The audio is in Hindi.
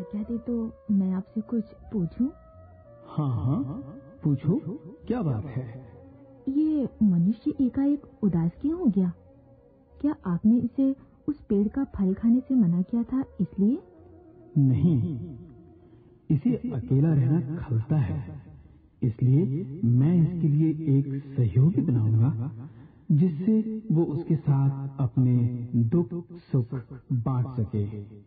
आज्ञा दे तो मैं आपसे कुछ पूछूं? हाँ हाँ, पूछो, क्या बात है? ये मनुष्य एकाएक उदास क्यों हो गया? क्या आपने इसे उस पेड़ का फल खाने से मना किया था इसलिए? नहीं, इसे अकेला रहना खलता है, इसलिए मैं इसके लिए एक सहयोगी बनाऊंगा जिससे वो उसके साथ अपने दुख सुख बांट सके।